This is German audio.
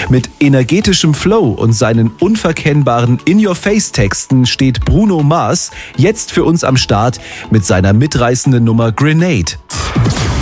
Mit energetischem Flow und seinen unverkennbaren In-Your-Face-Texten steht Bruno Mars jetzt für uns am Start mit seiner mitreißenden Nummer Grenade.